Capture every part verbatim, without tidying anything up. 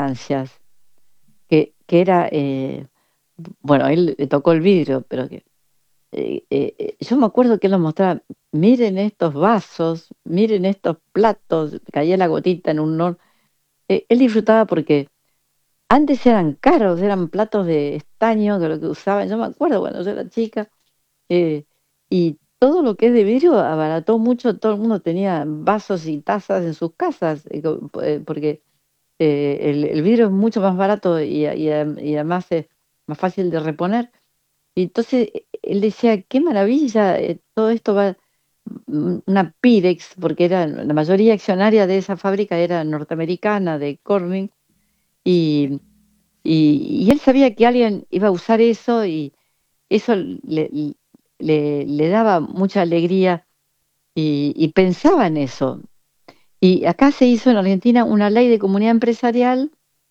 infancias, que, que era, eh, bueno, él le tocó el vidrio, pero que eh, eh, eh, yo me acuerdo que él nos mostraba, miren estos vasos, miren estos platos, caía la gotita en un horno. Eh, él disfrutaba porque antes eran caros, eran platos de estaño, que lo que usaban, yo me acuerdo cuando yo era chica, eh, y todo lo que es de vidrio abarató mucho, todo el mundo tenía vasos y tazas en sus casas, eh, co- eh, porque eh, el, el vidrio es mucho más barato y, a- y a- y además es más fácil de reponer. Y entonces eh, él decía, qué maravilla, eh, todo esto va, mm, una Pirex, porque era la mayoría accionaria de esa fábrica era norteamericana, de Corning, y, y, y él sabía que alguien iba a usar eso y eso le, le, le daba mucha alegría y, y pensaba en eso. Y acá se hizo en Argentina una ley de comunidad empresarial,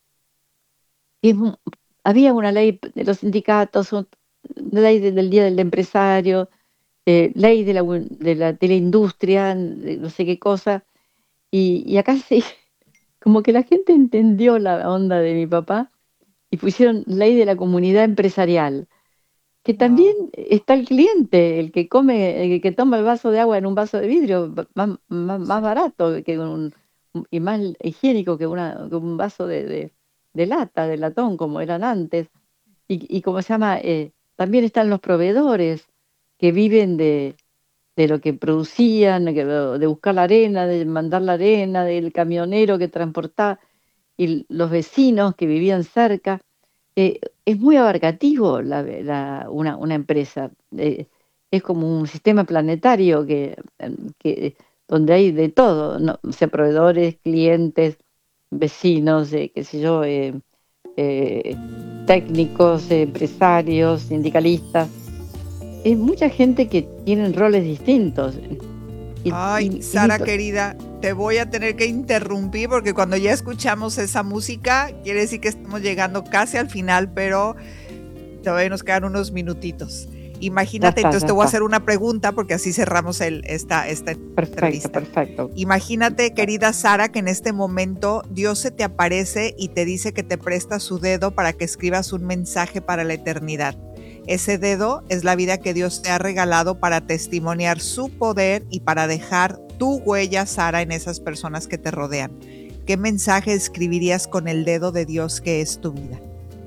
que es mu- había una ley de los sindicatos, un- ley de- del Día del Empresario, eh, ley de la, u- de la, de la industria, de no sé qué cosa, y, y acá se, como que la gente entendió la onda de mi papá y pusieron ley de la comunidad empresarial, que también Wow. está el cliente, el que come, el que toma el vaso de agua en un vaso de vidrio, ba- más, más, más Sí. barato que un, y más higiénico que, una, que un vaso de, de, de lata, de latón, como eran antes. Y, y como se llama, eh, también están los proveedores que viven de, de lo que producían, que- de buscar la arena, de mandar la arena, del camionero que transportaba, y los vecinos que vivían cerca. Eh, es muy abarcativo la, la- una, una empresa. Eh, es como un sistema planetario que, em, que, donde hay de todo, ¿no? O sea, proveedores, clientes, vecinos, eh, qué sé yo, eh, eh, técnicos, eh, empresarios, sindicalistas. Es mucha gente que tienen roles distintos. Y, Ay, y- y mi Sara pa- querida, te voy a tener que interrumpir porque cuando ya escuchamos esa música, quiere decir que estamos llegando casi al final, pero todavía nos quedan unos minutitos. ya Imagínate, está, entonces ya te voy a está. hacer una pregunta porque así cerramos el, esta, esta Perfecto, entrevista. perfecto. Imagínate, querida Sara, que en este momento Dios se te aparece y te dice que te presta su dedo para que escribas un mensaje para la eternidad. Ese dedo es la vida que Dios te ha regalado para testimoniar su poder y para dejar tu huella, Sara, en esas personas que te rodean. ¿Qué mensaje escribirías con el dedo de Dios que es tu vida?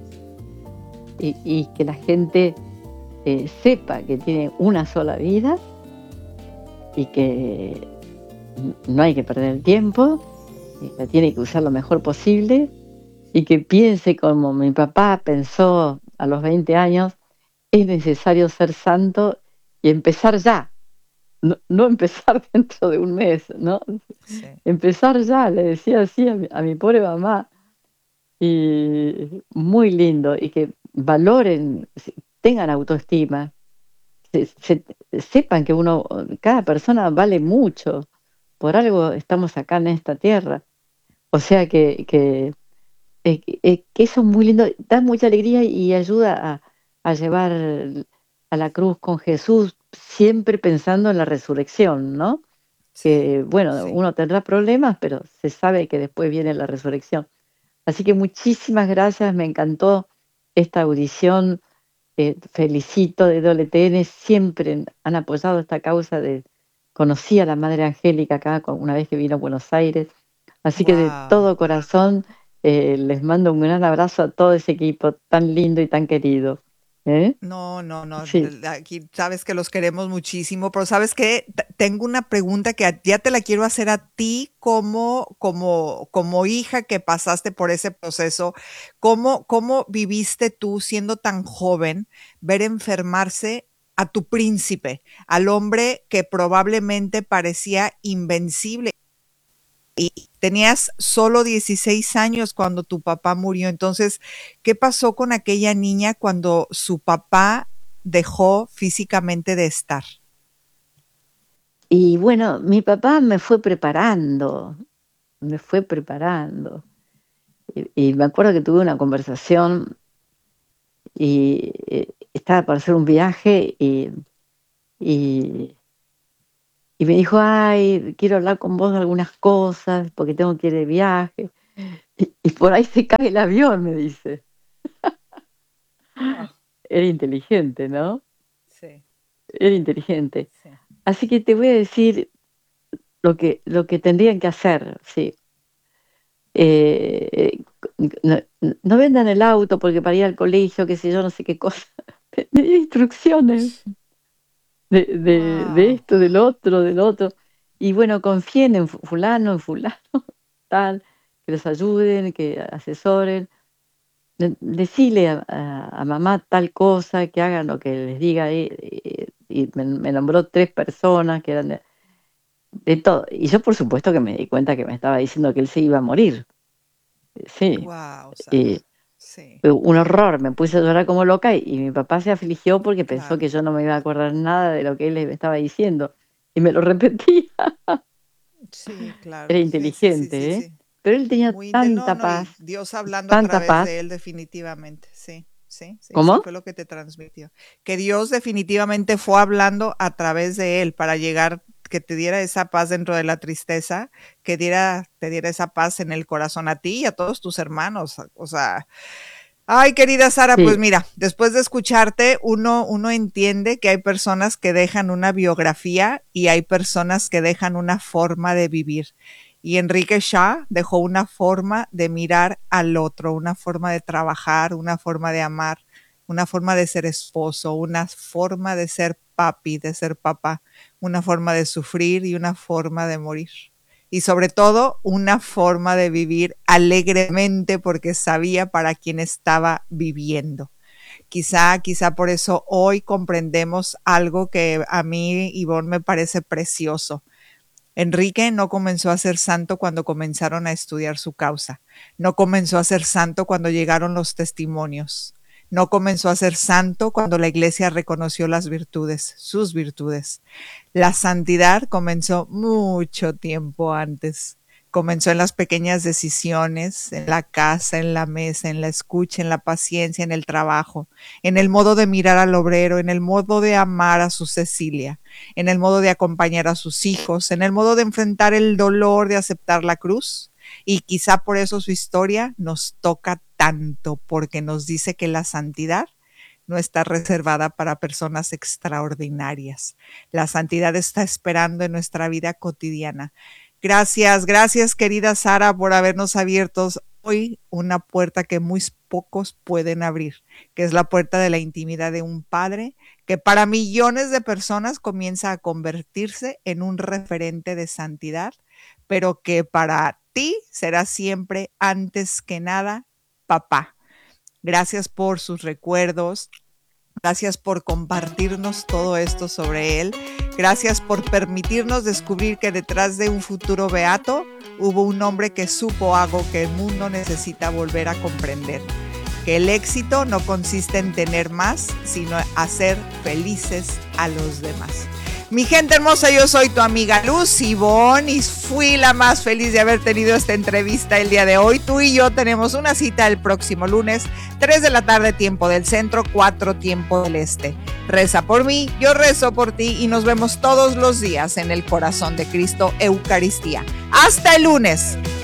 Y, y que la gente eh, sepa que tiene una sola vida y que n- no hay que perder el tiempo, y la tiene que usar lo mejor posible y que piense como mi papá pensó a los veinte años, es necesario ser santo y empezar ya, no, no empezar dentro de un mes, ¿no? Sí. Empezar ya, le decía así a mi, a mi pobre mamá, y muy lindo, y que valoren, se- tengan autoestima, se- se- sepan que uno, cada persona vale mucho, por algo estamos acá en esta tierra. O sea que, que, eh, eh, que eso es muy lindo, da mucha alegría y ayuda a, a llevar a la cruz con Jesús, siempre pensando en la resurrección, ¿no? Sí, Que bueno, sí. uno tendrá problemas, pero se sabe que después viene la resurrección. Así que muchísimas gracias, me encantó esta audición. Eh, felicito de W T N, siempre han apoyado esta causa de, conocí a la Madre Angélica acá cu- una vez que vino a Buenos Aires, así que de Wow. todo corazón eh, les mando un gran abrazo a todo ese equipo tan lindo y tan querido. ¿Eh? No, no, no, Sí, de- aquí sabes que los queremos muchísimo, pero sabes que tengo una pregunta que a- ya te la quiero hacer a ti como, como, como hija que pasaste por ese proceso. ¿Cómo, cómo viviste tú siendo tan joven ver enfermarse a tu príncipe, al hombre que probablemente parecía invencible? Y tenías solo dieciséis años cuando tu papá murió. Entonces, ¿qué pasó con aquella niña cuando su papá dejó físicamente de estar? y bueno, mi papá me fue preparando, me fue preparando. Y, y me acuerdo que tuve una conversación y eh, estaba para hacer un viaje y, y Y me dijo, ay, quiero hablar con vos de algunas cosas porque tengo que ir de viaje. y, y por ahí se cae el avión, me dice. Ah, Era inteligente, ¿no? sí, Era inteligente. sí. Así que te voy a decir lo que, lo que tendrían que hacer, sí. Eh, no, no vendan el auto porque para ir al colegio, qué sé yo, no sé qué cosa. Me dio instrucciones de, de, de Wow. esto, del otro, del otro. Y bueno, confíen en fu- fulano, en fulano, tal, que los ayuden, que asesoren. De- Decile a, a- a mamá tal cosa, que hagan lo que les diga. Y, y- y me, me nombró tres personas que eran de, de todo. Y yo por supuesto que me di cuenta que me estaba diciendo que él se iba a morir. Sí. Wow, Sara. Y Sí, fue un horror, me puse a llorar como loca y, y mi papá se afligió porque pensó claro. que yo no me iba a acordar nada de lo que él me estaba diciendo. Y me lo repetía. Sí, Era claro. Sí, sí, sí, sí, inteligente, ¿eh? sí. Pero él tenía Muy inte no, tanta no, paz, y Dios hablando a tanta través paz. de él definitivamente. Sí, sí, sí, sí, ¿Cómo? fue lo que te transmitió. Que Dios definitivamente fue hablando a través de él para llegar, que te diera esa paz dentro de la tristeza, que diera, te diera esa paz en el corazón a ti y a todos tus hermanos. O sea, ay, querida Sara, pues Sí, mira, después de escucharte, uno, uno entiende que hay personas que dejan una biografía y hay personas que dejan una forma de vivir. Y Enrique Shaw dejó una forma de mirar al otro, una forma de trabajar, una forma de amar, una forma de ser esposo, una forma de ser papi, de ser papá, una forma de sufrir y una forma de morir. Y sobre todo una forma de vivir alegremente porque sabía para quién estaba viviendo. Quizá, quizá por eso hoy comprendemos algo que a mí, Ivonne, me parece precioso. Enrique no comenzó a ser santo cuando comenzaron a estudiar su causa. No comenzó a ser santo cuando llegaron los testimonios. No comenzó a ser santo cuando la iglesia reconoció las virtudes, sus virtudes. La santidad comenzó mucho tiempo antes. Comenzó en las pequeñas decisiones, en la casa, en la mesa, en la escucha, en la paciencia, en el trabajo, en el modo de mirar al obrero, en el modo de amar a su Cecilia, en el modo de acompañar a sus hijos, en el modo de enfrentar el dolor, de aceptar la cruz. Y quizá por eso su historia nos toca tanto, porque nos dice que la santidad no está reservada para personas extraordinarias. La santidad está esperando en nuestra vida cotidiana. Gracias, gracias querida Sara por habernos abierto hoy una puerta que muy pocos pueden abrir, que es la puerta de la intimidad de un padre que para millones de personas comienza a convertirse en un referente de santidad, pero que para ti será siempre antes que nada papá. Gracias por sus recuerdos. Gracias por compartirnos todo esto sobre él. Gracias por permitirnos descubrir que detrás de un futuro beato hubo un hombre que supo algo que el mundo necesita volver a comprender. Que el éxito no consiste en tener más, sino hacer felices a los demás. Mi gente hermosa, yo soy tu amiga Luz Ivonne y fui la más feliz de haber tenido esta entrevista el día de hoy. Tú y yo tenemos una cita el próximo lunes, tres de la tarde tiempo del centro, cuatro tiempo del este. Reza por mí, yo rezo por ti y nos vemos todos los días en el corazón de Cristo, Eucaristía. Hasta el lunes.